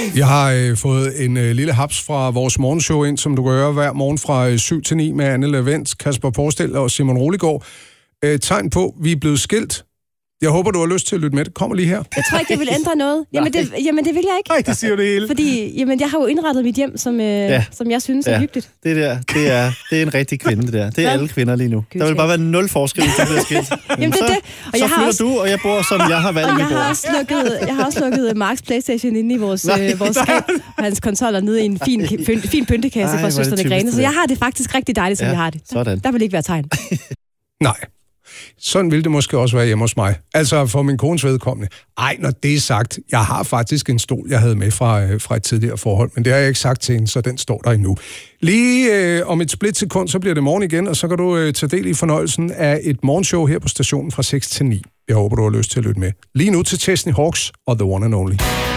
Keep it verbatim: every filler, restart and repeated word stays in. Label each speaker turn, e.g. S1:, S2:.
S1: Jeg har øh, fået en øh, lille haps fra vores morgenshow ind, som du kan høre hver morgen fra øh, syv til ni med Anne Levent, Kasper Porstel og Simon Roligård. Øh, tegn på, vi er blevet skilt. Jeg håber, du har lyst til at lytte med. Det kommer lige her.
S2: Jeg tror ikke, det vil ændre noget. Jamen, det, jamen, det vil jeg ikke.
S1: Nej, det siger det hele.
S2: Fordi jamen, jeg har jo indrettet mit hjem, som, øh, ja. som jeg synes er
S3: ja.
S2: hyggeligt.
S3: Det der, det er, det er en rigtig kvinde, det der. Det er ja. alle kvinder lige nu. Gud, der vil bare være nul forskel, hvis det bliver skilt.
S2: Jamen, det er det. Og
S3: så
S2: jeg har
S3: også... du, og jeg bor, som jeg har valgt,
S2: og
S3: vi
S2: jeg
S3: bor.
S2: har også lukket, jeg har også lukket Marks PlayStation inde i vores, nej, øh, vores skab, og hans konsoller nede i en fin, fin, fin pyntekasse for søsterne Grene. Så jeg har det faktisk rigtig dejligt, som ja, jeg har det.
S3: Sådan.
S2: Der vil ikke være tegn.
S1: Nej. Sådan ville det måske også være hjemme hos mig. Altså for min kones vedkommende. Ej, når det er sagt, jeg har faktisk en stol, jeg havde med fra, øh, fra et tidligere forhold, men det har jeg ikke sagt til hende, så den står der endnu. Lige øh, om et splitsekund, så bliver det morgen igen, og så kan du øh, tage del i fornøjelsen af et morgenshow her på stationen fra seks til ni. Jeg håber, du har lyst til at lytte med. Lige nu til Chesney Hawks og The One and Only.